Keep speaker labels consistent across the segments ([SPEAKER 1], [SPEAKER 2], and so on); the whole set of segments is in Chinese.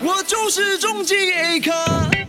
[SPEAKER 1] 我就是终极一刻。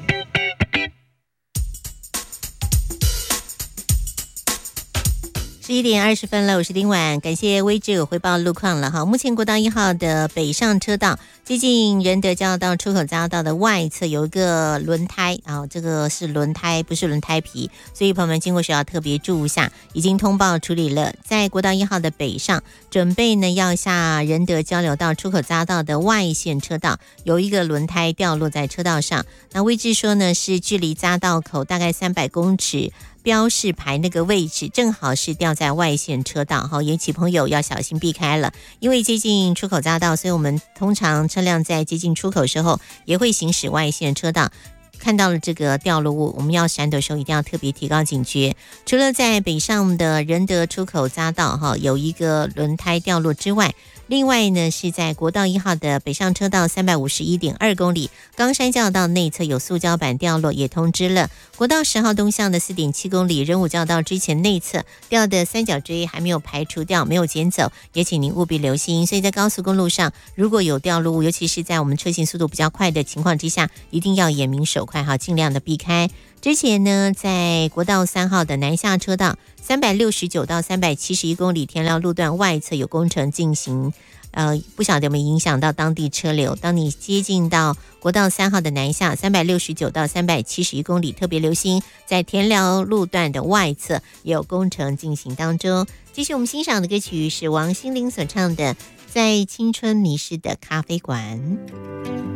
[SPEAKER 2] 11:20了，我是丁婉，感谢威志有回报路况了哈。目前国道1号的北上车道接近仁德交流道出口匝道的外侧有一个轮胎啊，这个是轮胎，不是轮胎皮，所以朋友们经过时要特别注意一下，已经通报处理了。在国道1号的北上，准备呢要下仁德交流道出口匝道的外线车道，有一个轮胎掉落在车道上。那威志说呢，是距离匝道口大概300公尺。标示牌那个位置正好是掉在外线车道哈，引起朋友要小心避开了。因为接近出口匝道，所以我们通常车辆在接近出口时候也会行驶外线车道。看到了这个掉落物，我们要闪躲的时候一定要特别提高警觉。除了在北上的仁德出口匝道哈有一个轮胎掉落之外，另外呢是在国道1号的北上车道351.2公里冈山交流道内侧有塑胶板掉落，也通知了。国道10号东向的4.7公里仁武交流道之前内侧掉的三角锥还没有排除掉，没有捡走，也请您务必留心。所以在高速公路上如果有掉落物，尤其是在我们车行速度比较快的情况之下，一定要眼明手快哈，尽量的避开。之前呢在国道3号的南下车道369到371公里田寮路段外侧有工程进行，不晓得有没有影响到当地车流。当你接近到国道3号的南下369到371公里，特别留心在田寮路段的外侧也有工程进行当中。继续我们欣赏的歌曲是王心凌所唱的《在青春迷失的咖啡馆》。